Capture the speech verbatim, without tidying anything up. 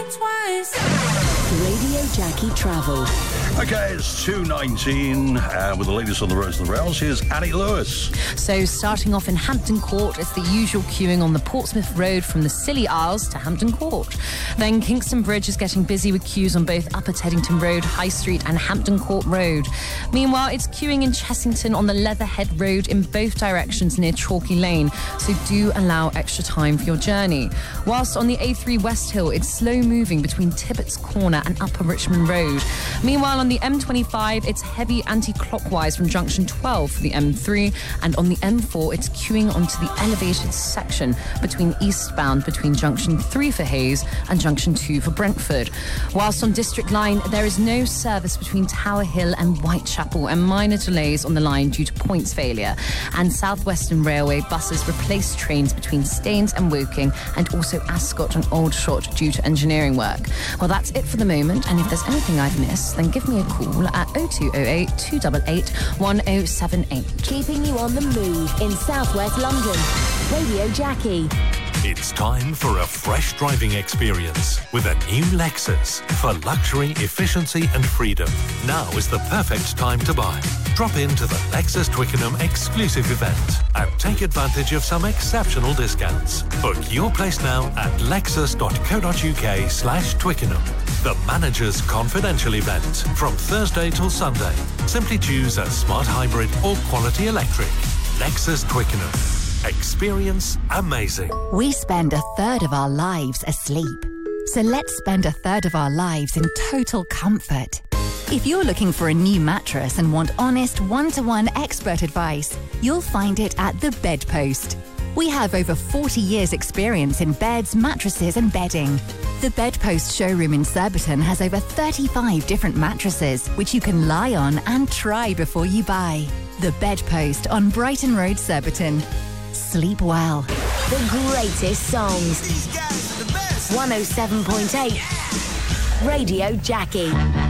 Radio Jackie Travel. Okay, it's two nineteen uh, with the latest on the roads and the rails. Here's Annie Lewis. So starting off in Hampton Court, it's the usual queuing on the Portsmouth Road from the Scilly Isles to Hampton Court. Then Kingston Bridge is getting busy with queues on both Upper Teddington Road, High Street and Hampton Court Road. Meanwhile, it's queuing in Chessington on the Leatherhead Road in both directions near Chalky Lane, so do allow extra time for your journey. Whilst on the A three West Hill, it's slow moving between Tippett's Corner and Upper Richmond Road. Meanwhile, on the M twenty-five, it's heavy anti-clockwise from junction twelve for the M three, and on the M four, it's queuing onto the elevated section between eastbound between junction three for Hayes and junction two for Brentford. Whilst on District Line, there is no service between Tower Hill and Whitechapel, and minor delays on the line due to points failure. And South Western Railway buses replace trains between Staines and Woking, and also Ascot and Aldershot due to engineering work. Well, that's it for the moment, and if there's anything I've missed, then give me a call at oh two oh eight, two eight eight, one oh seven eight. Keeping you on the move in southwest London. Radio Jackie. It's time for a fresh driving experience with a new Lexus for luxury, efficiency and freedom. Now is the perfect time to buy. Drop into the Lexus Twickenham exclusive event and take advantage of some exceptional discounts. Book your place now at lexus.co.uk slash Twickenham. The Manager's Confidential event from Thursday till Sunday. Simply choose a smart hybrid or quality electric. Lexus Twickenham. Experience amazing. We spend a third of our lives asleep. So let's spend a third of our lives in total comfort. If you're looking for a new mattress and want honest, one-to-one expert advice, you'll find it at The Bedpost. We have over forty years experience in beds, mattresses and bedding. The Bedpost showroom in Surbiton has over thirty-five different mattresses, which you can lie on and try before you buy. The Bedpost on Brighton Road, Surbiton. Sleep well. The greatest songs. one oh seven point eight. Radio Jackie.